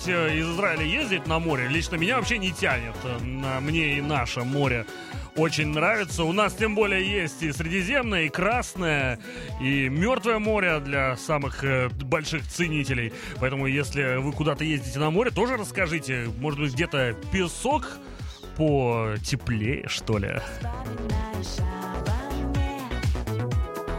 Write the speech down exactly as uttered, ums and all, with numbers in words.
из Израиля ездить на море. Лично меня вообще не тянет. На мне и наше море очень нравится. У нас тем более есть и Средиземное, и Красное, и Мертвое море для самых э, больших ценителей. Поэтому если вы куда-то ездите на море, тоже расскажите. Может быть, где-то песок потеплее, что ли.